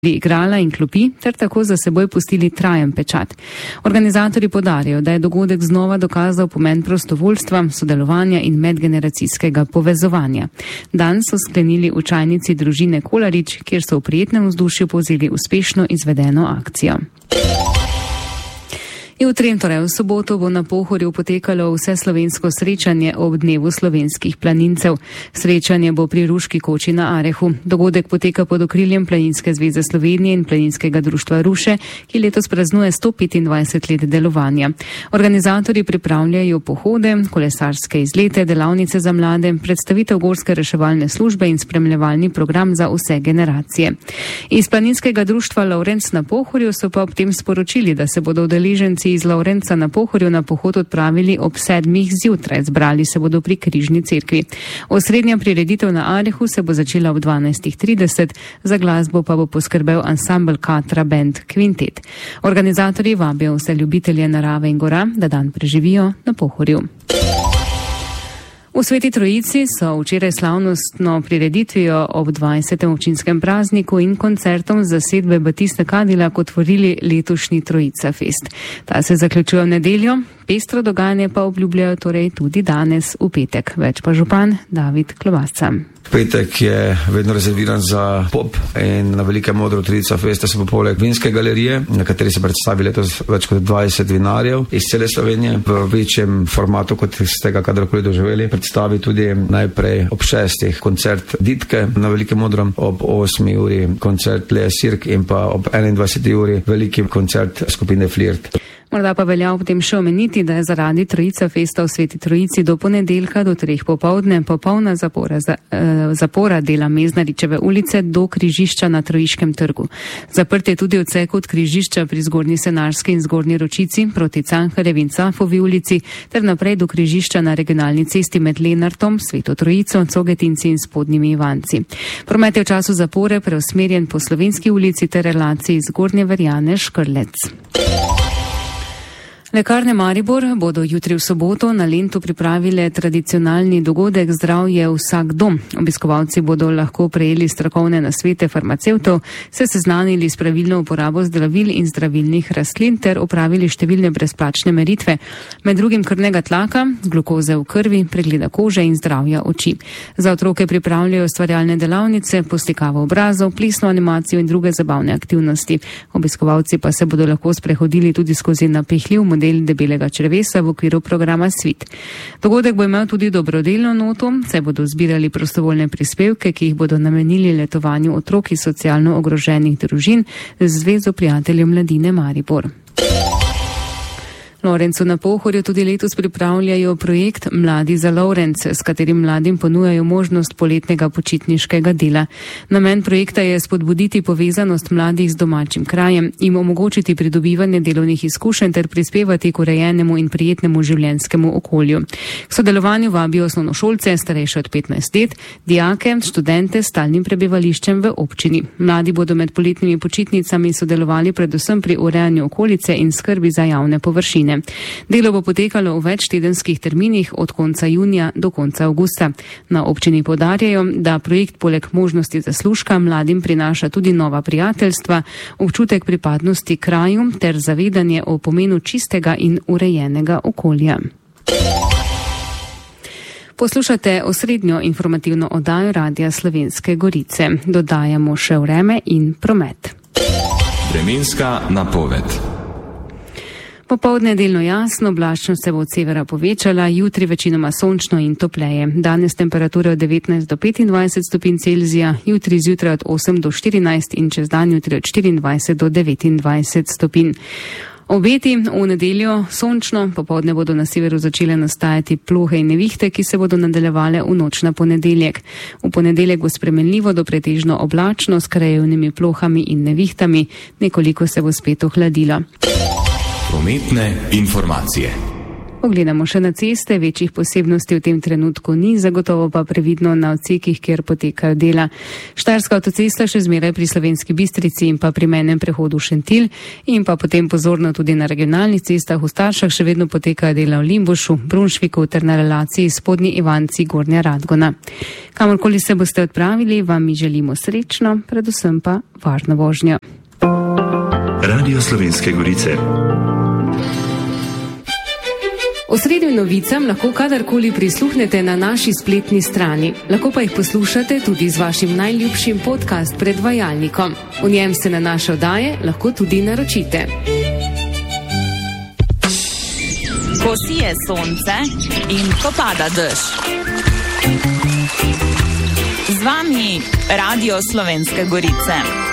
igrala in klopi ter tako za seboj pustili trajen pečat. Organizatorji poudarjajo, da je dogodek znova dokazal pomen prostovoljstva, sodelovanja in medgeneracijskega povezovanja. Dan so sklenili v čajnici družine Kolarič, kjer so v prijetnem vzdušju povzeli uspešno izvedeno akcijo. Jutri, torej v soboto, bo na Pohorju potekalo vseslovensko srečanje ob dnevu slovenskih planincev. Srečanje bo pri Ruški koči na Arehu. Dogodek poteka pod okriljem Planinske zveze Slovenije in Planinskega društva Ruše, ki letos praznuje 125 let delovanja. Organizatorji pripravljajo pohode, kolesarske izlete, delavnice za mlade, predstavitev gorske reševalne službe in spremljevalni program za vse generacije. Iz Planinskega društva Lovrenc na Pohorju so pa ob tem sporočili, da se bodo udeleženci iz Lovrenca na Pohorju na pohod odpravili ob 7. zjutraj. Zbrali se bodo pri Križni cerkvi. Osrednja prireditev na Arehu se bo začela ob 12.30, za glasbo pa bo poskrbel ansambel Katra Band Kvintet. Organizatorji vabijo vse ljubitelje narave in gora, da dan preživijo na Pohorju. V Sveti Trojici so včeraj slavnostno prireditvijo ob 20. občinskem prazniku in koncertom zasedbe Batiste Kadilak otvorili letošnji Trojica Fest. Ta se zaključuje v nedeljo, pestro dogajanje pa obljubljajo torej tudi danes v petek. Več pa župan David Klobasca. Petek je vedno rezerviran za pop in na velikem odru Trojica Festa se bo poleg vinske galerije, na kateri se predstavi letos več kot 20 vinarjev iz cele Slovenije v večjem formatu, kot ste ga kadarkoli doživeli. Predstavi tudi najprej ob 6. koncert Ditke na velikem odru, ob 8. uri koncert Lea Sirk in pa ob 21. uri veliki koncert skupine Flirt. Morda pa velja ob tem še omeniti, da je zaradi Trojica Festa v Sveti Trojici do ponedeljka do 3 popoldne popolna zapora dela Meznaričeve ulice do križišča na Trojiškem trgu. Zaprt je tudi odsek od križišča pri Zgornji Senarski in Zgornji Ročici proti Cankarjevi in Cafovi ulici ter naprej do križišča na regionalni cesti med Lenartom, Sveto Trojico, Cogetinci in Spodnjimi Ivanci. Promet je v času zapore preusmerjen po Slovenski ulici ter relaciji Zgornje Verjane Škrlec. Lekarne Maribor bodo jutri v soboto na Lentu pripravile tradicionalni dogodek Zdravje vsak dom. Obiskovalci bodo lahko prejeli strokovne nasvete farmacevtov, se seznanili s pravilno uporabo zdravil in zdravilnih rastlin ter opravili številne brezplačne meritve, med drugim krvnega tlaka, glukoze v krvi, pregleda kože in zdravja oči. Za otroke pripravljajo ustvarjalne delavnice, poslikavo obrazov, plesno animacijo in druge zabavne aktivnosti. Obiskovalci pa se bodo lahko sprehodili tudi skozi napihljiv model debelega črevesa v okviru programa Svit. Dogodek bo imel tudi dobrodelno noto, saj bodo zbirali prostovoljne prispevke, ki jih bodo namenili letovanju otrok iz socialno ogroženih družin z Zvezo prijateljev mladine Maribor. Lovrencu na Pohorju tudi letos pripravljajo projekt Mladi za Lovrenc, s katerim mladim ponujajo možnost poletnega počitniškega dela. Namen projekta je spodbuditi povezanost mladih z domačim krajem, jim omogočiti pridobivanje delovnih izkušenj ter prispevati k urejenemu in prijetnemu življenjskemu okolju. K sodelovanju vabijo osnovnošolce, starejše od 15 let, dijake, študente s stalnim prebivališčem v občini. Mladi bodo med poletnimi počitnicami sodelovali predvsem pri urejanju okolice in skrbi za javne površine. Delo bo potekalo v več tedenskih terminih od konca junija do konca avgusta. Na občini poudarjajo, da projekt poleg možnosti zaslužka mladim prinaša tudi nova prijateljstva, občutek pripadnosti kraju ter zavedanje o pomenu čistega in urejenega okolja. Poslušate osrednjo informativno oddajo Radia Slovenske Gorice. Dodajamo še vreme in promet. Vremenska napoved. Popoldne delno jasno, oblačnost se bo od severa povečala, jutri večinoma sončno in topleje. Danes temperature od 19 do 25 stopinj Celzija, jutri zjutraj od 8 do 14 in čez dan jutri od 24 do 29 stopinj. Obeti v nedeljo sončno, popoldne bodo na severu začele nastajati plohe in nevihte, ki se bodo nadaljevale v noč na ponedeljek. V ponedeljek bo spremenljivo do pretežno oblačno s krajevnimi plohami in nevihtami, nekoliko se bo spet ohladilo. Prometne informacije. Pogledamo še na ceste, večjih posebnosti v tem trenutku ni, zagotovo pa previdno na odsekih, kjer potekajo dela. Štajerska avtocesta še zmeraj pri Slovenski Bistrici in pa pri mejnem prehodu Šentilj in pa potem pozorno tudi na regionalnih cestah v Staršah še vedno potekajo dela v Limbušu, Brunšviku ter na relaciji Spodnji Ivanci Gornja Radgona. Kamorkoli se boste odpravili, vam mi želimo srečno, predvsem pa varno vožnjo. Radio Slovenske Gorice. Osrednjim novicam lahko kadarkoli prisluhnete na naši spletni strani. Lahko pa jih poslušate tudi z vašim najljubšim podcast predvajalnikom. V njem se na naše oddaje lahko tudi naročite. Ko sije sonce in ko pada dež. Z vami Radio Slovenske Gorice.